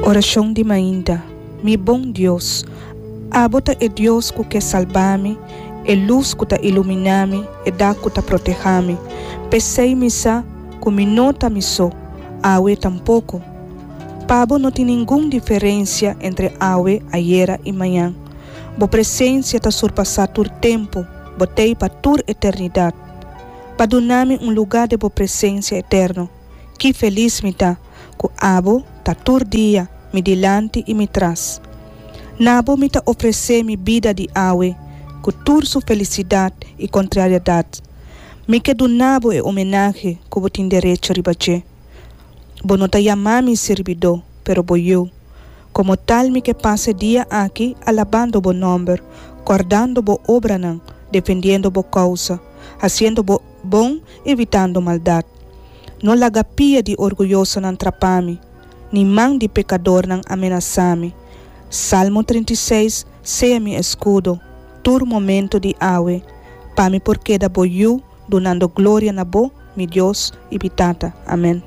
Oração de mainda. Mi bom Deus, abota é Deus que quer salvar-me, é luz que tá iluminar-me, é dar que tá proteger-me. Pensei-me sa, que me nota me só, awe tampouco. Pabo não tem nenhuma diferença entre awe, ayer e manhã. Bo presença tá surpassar todo tempo, botei para toda eternidade. Para donar-me lugar de bo presença eterno. Que feliz me tá, que abo tá todo dia, me delante e me trás. Nabo me tá oferecer mi vida de awe, com toda sua felicidade e contrariedade. Me que do nabo é homenagem que eu tenho direito a ribater. Bo não tá chamar-me servidor, pero bo eu. Como tal me que passe dia aqui alabando bo nome, guardando bo obra não, defendendo bo causa, fazendo bo bom, evitando maldade. Não lagapia de orgulhoso não trapame, nem mão de pecador não ameaçame. Salmo 36, seja mi escudo, todo momento de awe, para mi porque da bo eu, donando glória na bo, mi Deus e bitata. Amém.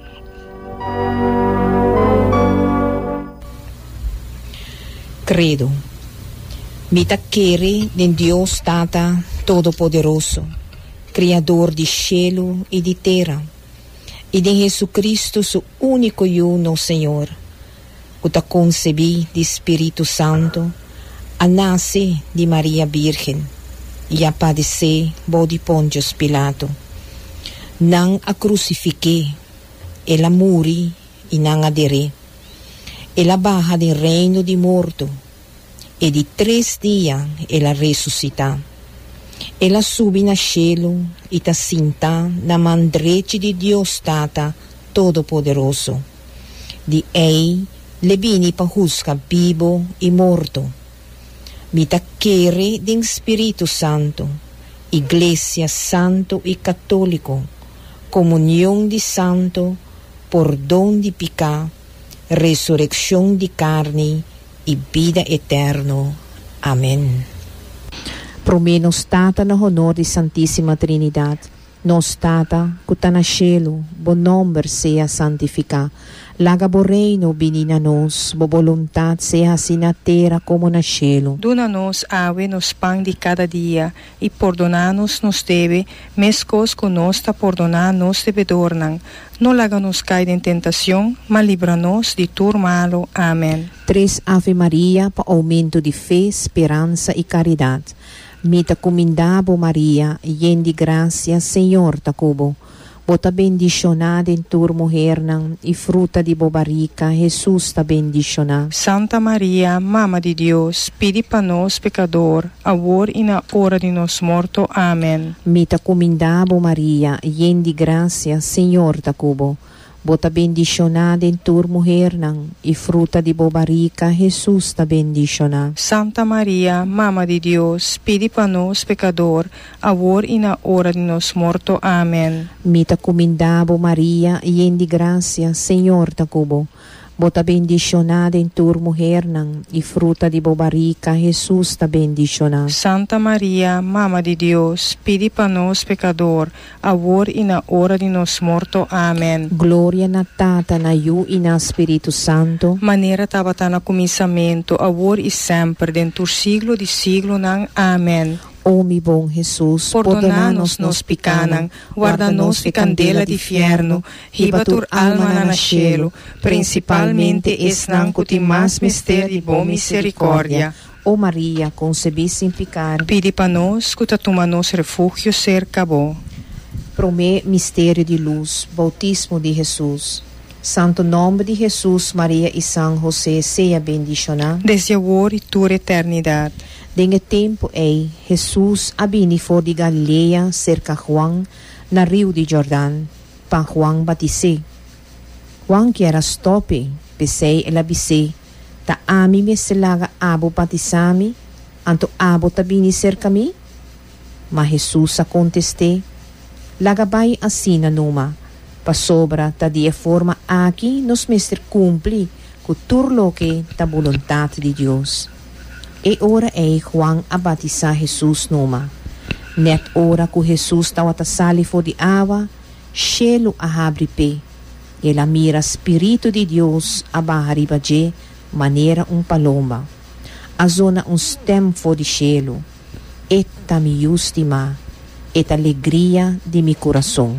Credo. Mi taccheri in Deus Tata Todo-Poderoso, Criador de cielo e de terra, e de Jesus Cristo, seu único e uno Senhor, que te concebi de Espírito Santo, a nasce de Maria Virgem, e a padecer bo de Pontius Pilato. Não a crucifiquei, ela morri e não adere. Ela barra do reino de morto, e de 3 dias ela ressuscita. Ela sube na cielo e ta sinta na mandrete de Deus Tata Todo-Poderoso. De ei le vini pa juzga vivo e morto. Mi ta quere de Espírito Santo, Iglesia Santo e Católico, comunhão de santo, perdão de pecado, ressurreição de carne e vida eterna. Amém. Prome nos Tata no honor de Santíssima Trinidade. Nos Tata, que está na cielo, bo nome seja santificado. Laga bo reino vinha nos, bo voluntade seja assim na terra como na cielo. Dona-nos awe nos pão de cada dia, e perdona-nos nos deve, mescos que nos ta perdonar nos devedornan. Não laga-nos cair em tentação, mas livra-nos de todo malo. Amém. 3 Ave Maria, para aumento de fé, esperança e caridade. Mita comendabo Maria, yen de gracia, Senhor ta cubo. Bota bendicionada em tua mulher e fruta de bobarica, Jesus ta bendicionada. Santa Maria, Mama de Deus, pedi para nós pecador, agora e na hora de nos morto. Amém. Mita comendabo Maria, yen de gracia, Senhor ta cubo. Bota bendicionada em tua mulher e fruta de bobarica, Jesus ta bendicionada. Santa Maria, Mama de Deus, pedi para nós pecador, agora e na hora de nos morto. Amém. Mita comendabo Maria, yen de gracia, Senhor ta cubo. Bota bendicionada em tua mulher e fruta de bobarica, Jesus ta bendicionada. Santa Maria, Mama de Deus, pedi para nós pecador, agora e na hora de nos morto. Amém. Glória na Tata, na Yu e na Espírito Santo. Maneira tabata na começamento, agora e sempre, dentro do siglo de siglo. Amém. Oh, mi bom Jesus, perdona-nos nos picanan, guarda-nos de candela de fierno, ribatur alma na cielo, principalmente esnan que mais mistério de boa misericórdia. Oh Maria, concebi sem pecado. Pedi para nós que toma-nos refúgio cerca bo. Promê mistério de luz, bautismo de Jesus. Santo nome de Jesus, Maria e São José, seja bendicionado. Desde agora e toda eternidade. Dengue tempo Jesus abini for de Galileia, cerca Juan, na rio de Jordão, para Juan batizar. Juan que era stope, pesei ela bisei, ta ami me selaga abo batizami, anto abo tabini cerca mi? Mas Jesus a conteste, lagabay asina numa, pa sobra ta die forma aqui nos mestre cumpli, com turlo que ta vontade de Deus. E ora Juan a batizar Jesus numa. Net ora que Jesus estava a sali for de água, cielo a abre pé. E ela mira Espírito de Deus a barra ribaje, maneira paloma. A zona stem for de cielo. Etta mi justima, et alegria de mi coração.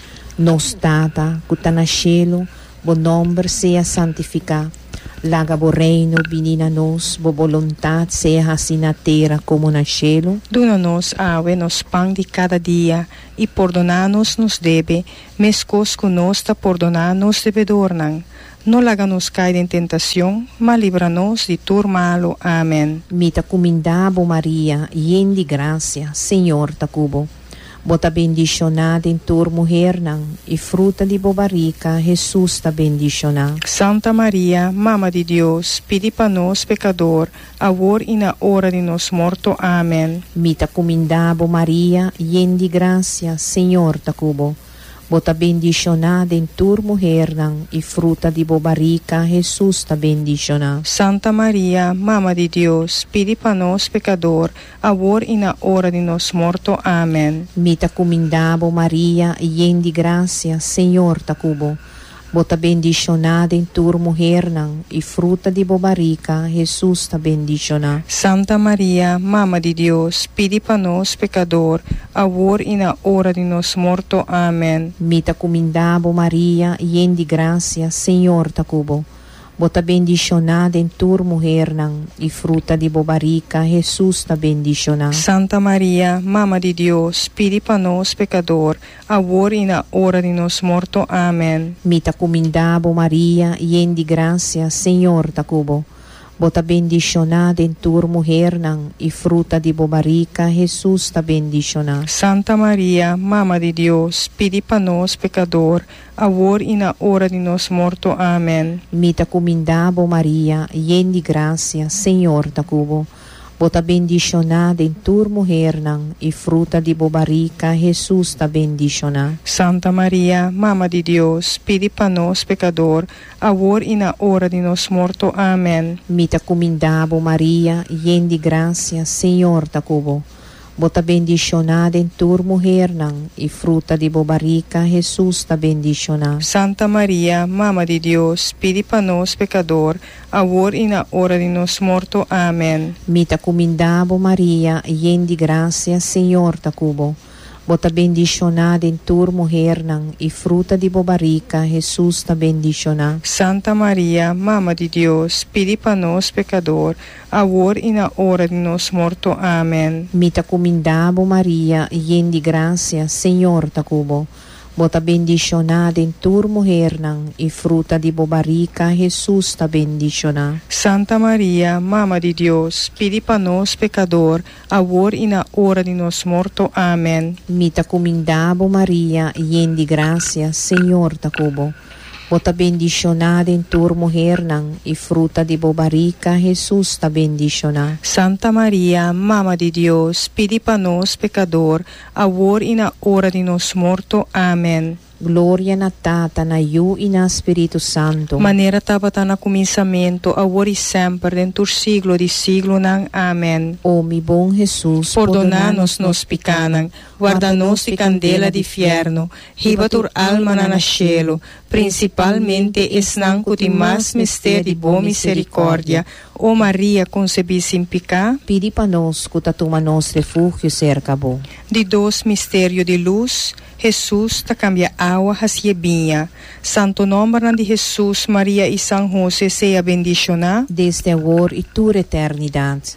Nos tata, que tá na cielo, bo nome seja santificado. Laga bo reino vinina nos, bo vontade seja assim na terra como na cielo. Duna-nos awe nos pão de cada dia, e perdona-nos nos debe, mescos que nos ta perdonar-nos devedornan. Não laga-nos cair em tentação, mas livra-nos de tudo malo. Amém. Mita comindabo Maria, yen de graça, Senhor ta cubo. Bota bendicionada em tua mulher, e fruta de bobarica, Jesus ta bendicionada. Santa Maria, Mama de Deus, pedi para nós, pecador, agora e na hora de nos morto. Amém. Mita comindabo Maria, yen de graça, Senhor ta cubo. Bota bendicionada em tua mulher, e fruta de bobarica, Jesus ta bendicionada. Santa Maria, Mama de Deus, pedi para nós, pecador, agora e na hora de nos morto. Amém. Mita comindabo Maria, yen de graça, Senhor ta cubo. Bota bendicionada em tua mulher, e fruta de bobarica, Jesus ta bendicionada. Santa Maria, Mama de Deus, pedi para nós, pecador, agora e na hora de nos morto. Amém. Mita comindabo Maria, yen de graça, Senhor ta cubo. Bota bendicionada em tua mulher, e fruta de bobarica, Jesus ta bendicionada. Santa Maria, Mama de Deus, pedi para nós, pecador, agora e na hora de nos morto. Amém. Mita comindabo Maria, yen de graça, Senhor ta cubo. Bota bendicionada em tua mulher, e fruta de bobarica, Jesus ta bendicionada. Santa Maria, Mama de Deus, pedi para nós, pecador, agora e na hora de nos morto. Amém. Mita comindabo Maria, yen de graça, Senhor ta cubo. Bota bendicionada em tua mulher, e fruta de bobarica, Jesus ta bendicionada. Santa Maria, Mama de Deus, pedi para nós, pecador, agora e na hora de nos morto. Amém. Mita comindabo Maria, yen de graça, Senhor ta cubo. Bota bendicionada em tua mulher, e fruta de bobarica, Jesus ta bendicionada. Santa Maria, Mama de Deus, pedi para nós, pecador, agora e na hora de nos morto. Amém. Mita comindabo Maria, yen de graça, Senhor ta cubo. Bota bendicionada em tua mulher, e fruta de bobarica, Jesus ta bendicionada. Santa Maria, Mama de Deus, pedi para nós, pecador, agora e na hora de nos morto. Amém. Mita comindabo Maria, yen de graça, Senhor ta cubo. Bota bendicionada em tua mulher, e fruta de bobarica, Jesus ta bendicionada. Santa Maria, Mama de Deus, pedi para nós, pecador, agora e na hora de nos morto. Amém. Mita comindabo Maria, yen de graça, Senhor ta cubo. Bota bendicionada em tua mulher, e fruta de bobarica, Jesus ta bendicionada. Santa Maria, Mama de Deus, pedi para nós, pecador, agora e na hora de nos morto. Amém. Glória na Tata, na Iu e na Espírito Santo. Maneira estava no começamento, agora e sempre, dentro do siglo de siglo. Amém. Ó mi bom Jesus, perdona-nos nos pecados, guarda-nos de candela de inferno, riba tua alma na cielo, principalmente esnan que tem mais mistério de boa misericórdia. Ó Maria, concebida sem pecado, pedi para nós que toma nos refúgio cerca bo. De dois mistérios de luz, Jesus ta cambia água hacia vinha. Santo nome de Jesus, Maria e São José seja bendicionado desde agora e toda eternidade.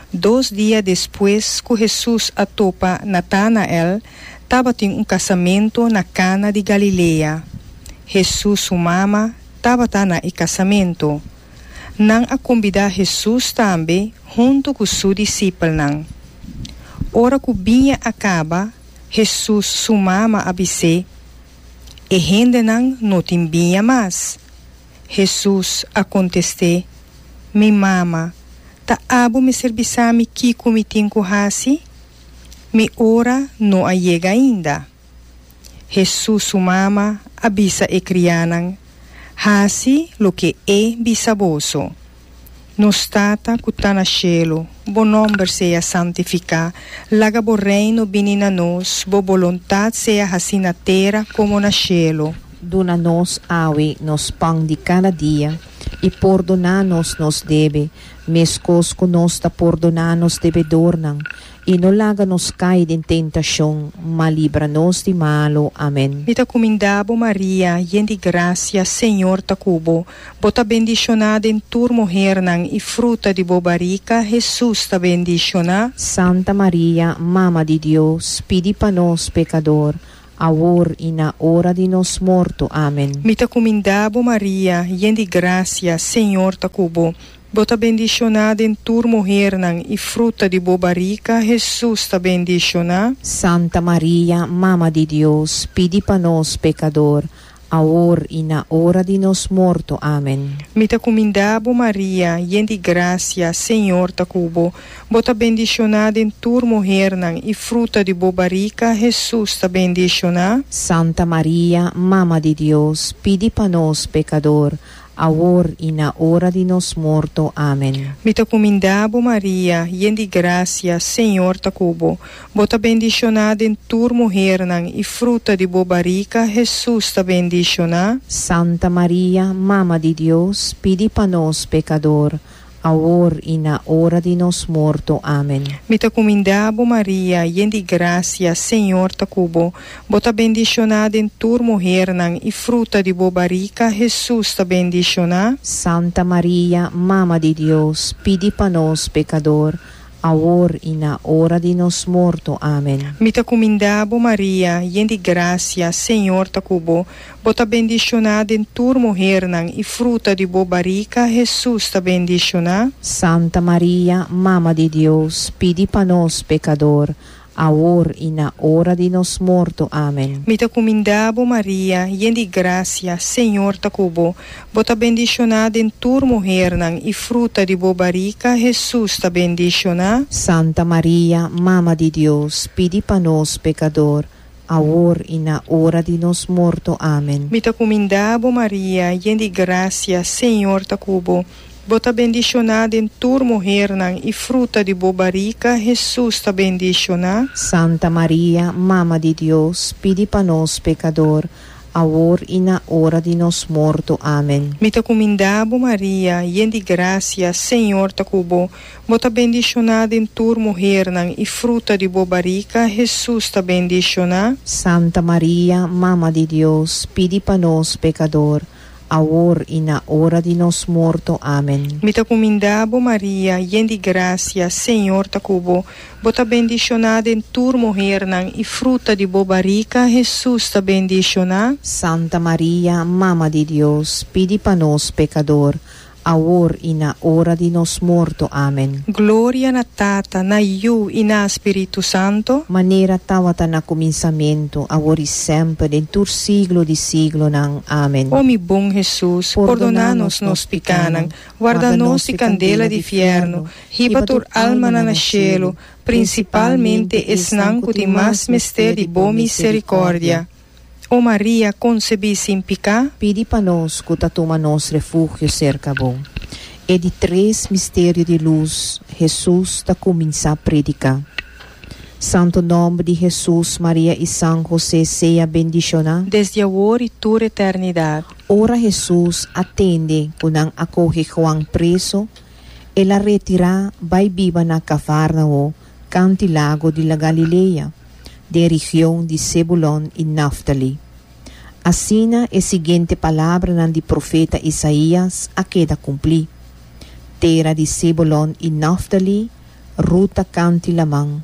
2 dias depois que Jesus atopa Natanael, estava em casamento na Cana de Galileia. Jesus, sua mama, estava na casamento. Não a convidar Jesus também, junto com seu discípulo. Ora que o vinha acaba, Jesus, sua mama, abisse, e gente não tem vinha mais. Jesus a contestou, minha mama, ta abo me serviçame que comitim hasi? Mi ora não a chega ainda. Jesus, sua mama, abisa e crianan, hasi lo que é bisaboso. Nos tata que tá na cielo, bo nome seja santificado, laga bo reino vinina nos, bo vontade seja assim na terra como na cielo. Dona nos awe nos pão de cada dia, e perdonanos nos debe, mescos nos ta perdonanos devedor nang, e não laga nos cair em tentação, mas livra-nos de malo. Amém. Mita comindabo Maria, yen de gracia, Senhor ta cubo, bota bendicionada em tur mujer nang, e fruta de bobarica, Jesus ta bendiciona. Santa Maria, Mama de Deus, pedi para nós pecador, agora e na hora de nos morto. Amém. Mita comindabo Maria, yen de gracia, Senhor ta cubo, bota bendicionada em tur mujer nang, e fruta de bobarica, Jesus ta bendiciona. Santa Maria, Mama de Deus, pedi para nós pecador, agora e na hora de nos morto. Amém. Mita comindabo Maria, yen de gracia, Senhor ta cubo, bota bendicionada em tur mujer nang, e fruta de bobarica, Jesus ta bendiciona. Santa Maria, Mama de Deus, pedi para nós pecador, agora e na hora de nos morto. Amém. Mita comindabo Maria, yen de gracia, Senhor ta cubo, bota bendicionada em tur mujer nang, e fruta de bobarica, Jesus ta bendiciona. Santa Maria, Mama de Deus, pedi para nós pecador, agora e na hora de nos morto. Amém. Mita comindabo Maria, yen de gracia, Senhor ta cubo, bota bendicionada em tur mujer nang, e fruta de bobarica, Jesus ta bendiciona. Santa Maria, Mama de Deus, pedi para nós pecador, agora e na hora de nos morto. Amém. Mita comindabo Maria, yen de gracia, Senhor ta cubo, bota bendicionada em tur mujer nang, e fruta de bobarica, Jesus ta bendiciona. Santa Maria, Mama de Deus, pedi para nós pecador, agora e na hora de nos morto. Amém. Mita comindabo Maria, yen de gracia, Senhor ta cubo, bota bendicionada em tur mujer nang, e fruta de bobarica, Jesus ta bendiciona. Santa Maria, Mama de Deus, pedi para nós pecador, agora e na hora de nos morto. Amém. Mita comindabo Maria, yen de gracia, Senhor ta cubo, bota bendicionada em tur mujer nang, e fruta de bobarica, Jesus ta bendiciona. Santa Maria, Mama de Deus, pedi para nós pecador, agora e na hora de nos morto. Amém. Mita comindabo Maria, yen de gracia, Senhor ta cubo, bota bendicionada em tur mujer nang, e fruta de bobarica, Jesus ta bendiciona. Santa Maria, Mama de Deus, pedi para nós pecador, agora e na hora de nos morto. Amém. Mita comindabo Maria, yen de gracia, Senhor ta cubo, bota bendicionada em tur mujer nang, e fruta de bobarica, Jesus ta bendiciona. Santa Maria, Mama de Deus, pedi para nós pecador, agora e na hora de nos morto. Amém. Glória na Tata, na Iu e na Espírito Santo, Maneira tawata na começamento, agora e sempre, em tur siglo de siglo nang. Amém. ó mi bom Jesus, perdona-nos nos picanang, guarda-nos de candela de fierno, riba tur alma na cielo, principalmente esnanco de mais mistério de boa misericórdia. Ó Maria, concebi sem picar, Pedi para nós que toma nos refúgio cerca bom. E de 3 mistérios de luz, Jesus está começando a predicar. Santo nome de Jesus, Maria e São José seja bendicionado. desde agora e toda eternidade. Ora Jesus atende quando acolhe João preso. Ela retira, vai viva na Cafarnao, cantilago de la Galileia, de região de Zebulon e Naftali. Assina a seguinte palavra do profeta Isaías a queda cumprir. Terra de Zebulon e Naftali, ruta cantilamang,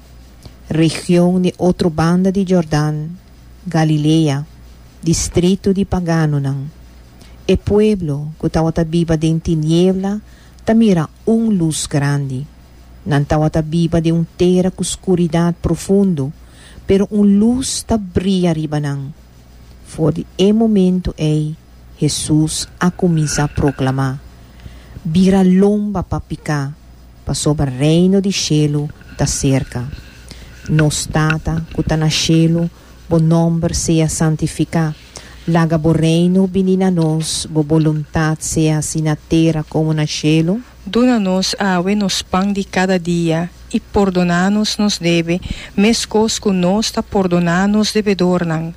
região de outra banda de Jordão, Galileia, distrito de Paganonang. E pueblo que estava viva de tiniebla, tamira luz grande. Não estava viva de terra com escuridade profundo, pero luz ta brilha ribanang. Foi o momento aí, Jesus a começar a proclamar. Vira lomba para picar, para sobre o reino de cielo da cerca. Nos tata, que está na cielo, o nome seja santificado. Laga bo reino vinina nos, bo vontade seja assim na terra como na cielo. Dona-nos awe nos pão de cada dia, e perdona-nos nos deve, mescos que nós ta perdona-nos devedor nang.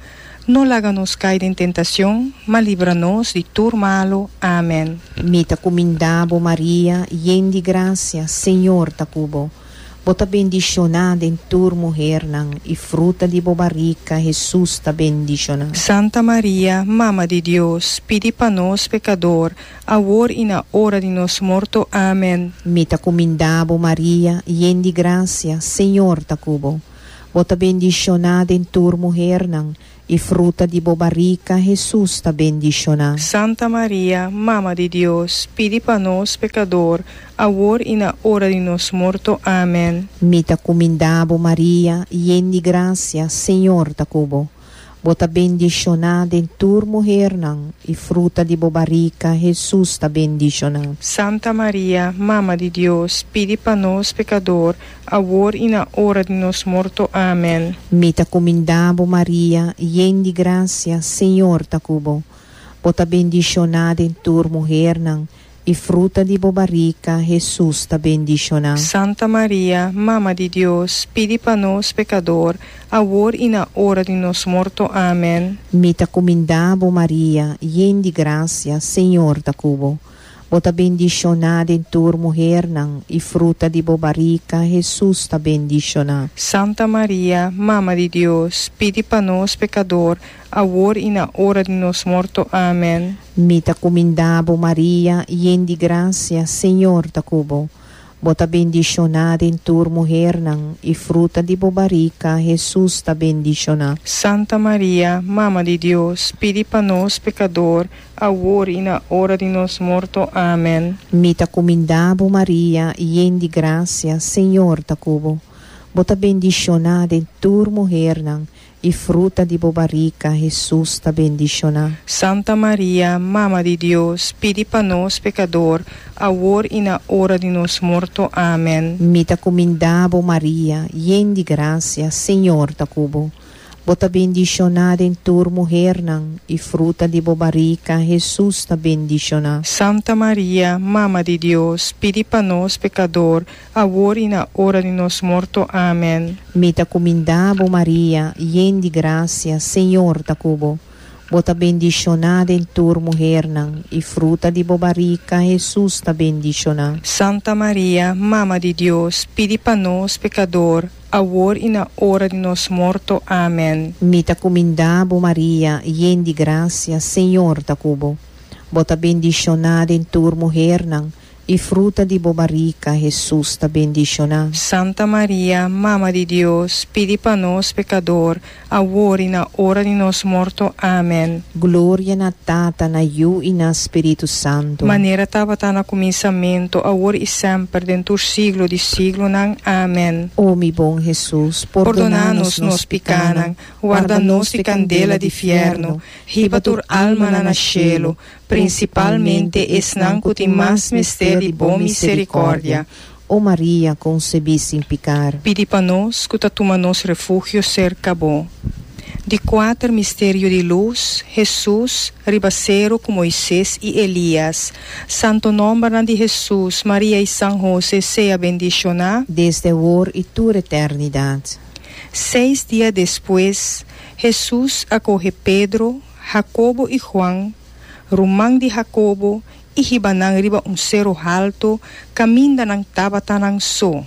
não laga-nos cair em tentação, mas livra-nos de tudo malo. Amém. Mita comindabo Maria, yen de graça, Senhor tacubo. Bota bendicionada em tur mulher nang, e fruta de bobarica, Jesus ta bendicionada. Santa Maria, Mama de Deus, pedi para nós pecador, agora e na hora de nosso morto. Amém. Mita comindabo Maria, yen de graça, Senhor tacubo. Bota bendicionada em tur mulher nang, e fruta de bobarica, Jesus ta bendicionada. Santa Maria, Mama de Deus, pedi para nós pecador, agora e na hora de nosso morto. Amém. Mita comindabo Maria, yen de graça, Senhor tacubo. Bota bendicionada em tur mulher nang, e fruta de bobarica, Jesus ta bendicionada. Santa Maria, Mama de Deus, pedi para nós pecador, agora e na hora de nosso morto. Amém. Mita comindabo Maria, yen de graça, Senhor tacubo. Bota bendicionada em tur mulher nang, e fruta de bobarica, Jesus ta bendicionada. Santa Maria, Mama de Deus, pedi para nós pecador, agora e na hora de nosso morto. Amém. Mita comindabo Maria, yen de graça, Senhor tacubo. Bota bendicionada em tur mulher nang, e fruta de bobarica, Jesus ta bendicionada. Santa Maria, Mama de Deus, pedi para nós pecador, agora e na hora de nosso morto. Amém. Mita comindabo Maria, yen de graça, Senhor tacubo. Bota bendicionada em tur mulher nang, e fruta de bobarica, Jesus ta bendicionada. Santa Maria, Mama de Deus, pedi para nós pecador, agora e na hora de nosso morto. Amém. Mita comindabo Maria, yen de graça, Senhor tacubo. Bota bendicionada em tur mulher nang, e fruta de bobarica, Jesus ta bendicionada. Santa Maria, Mama de Deus, pedi para nós pecador, agora e na hora de nosso morto. Amém. Mita comindabo Maria, yen de graça, Senhor tacubo. Bota bendicionada em tur mulher nang, e fruta de bobarica, Jesus ta bendicionada. Santa Maria, Mama de Deus, pedi para nós pecador, agora e na hora de nosso morto. Amém. Mita comindabo Maria, yen de graça, Senhor tacubo. Bota bendicionada em tur mulher nang, e fruta de bobarica, Jesus ta bendicionada. Santa Maria, Mama de Deus, pedi para nós pecador, agora e na hora de nosso morto. Amém. Mita comindabo Maria, yen de graça, Senhor tacubo. Bota bendicionada em tur mulher nang, e fruta de bobarica, Jesus ta bendicionada. Santa Maria, Mama de Deus, pedi para nós pecador, agora e na hora de nosso morto. Amém. Glória na Tata, na Yu e na Espírito Santo. Maneira estava no começamento, agora e sempre, dentro do siglo de siglo. Amém. Ó mi bom Jesus, Perdona-nos nos picanan, guarda-nos de candela de fierno, riba tur alma na cielo, principalmente esnanco de mais mistério de boa misericórdia. Ó Maria, concebi sem pecar. Pedi para nós, que toma nos refúgio cerca bom. De 4 mistério de luz, Jesus, ribaceiro com Moisés e Elias. Santo nome de Jesus, Maria e São José, seja bendicionado desde agora e toda eternidade. 6 dias depois, Jesus acorre Pedro, Jacobo e Juan, rumang de Jacobo, e ribanang riba cerro alto, caminda nang tabata nang so.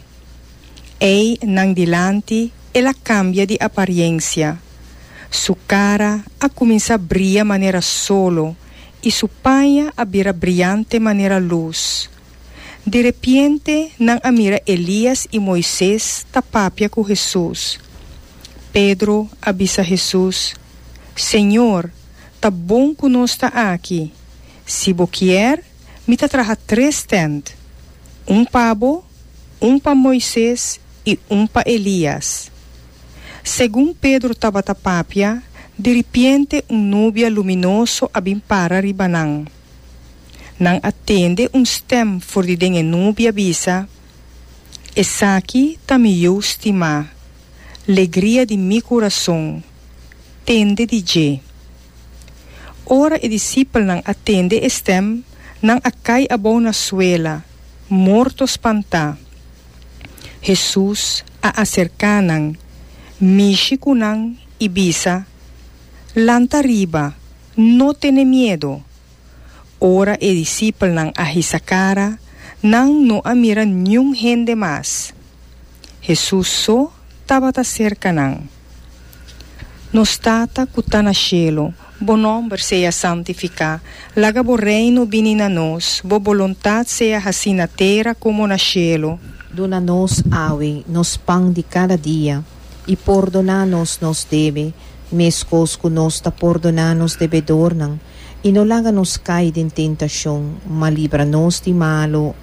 Ei nang dilante, ela cambia de aparência. Su cara a começa a brilhar maneira solo, e su paia a vira brilhante maneira luz. De repente, nang amira Elias e Moisés tapapia com Jesus. Pedro avisa Jesus: Senhor, tá bom que nós está aqui. Se você quer, me traga 3 tendas. Pabo, para Moisés e para Elias. Segundo Pedro estava tapapia, de repente nuvem luminoso abimpara ribanang. Nang atende stem for de dengue nuvem avisa: essa aqui tá me estima, alegria de mi coração, tende de je. Ora e discípulo nang atende estem, nang acai abau na suela, morto espanta. Jesus a acercanang, mishi kunang ibisa, Lanta riba, no tiene miedo. Ora e discípulo nang ahisakara, nang no amira nenhum gente mais. Jesus só estava cerca nang. Nos tata kutana cielo, bo nombre seja santificado, laga bo reino vini na nos, bo vontade seja assim na terra como na cielo. Dona-nos awe, nos pão de cada dia, e perdona-nos nos deve, mescos que nos ta perdona-nos devedor não, e não laga nos cair em tentação, mas livra-nos de malo.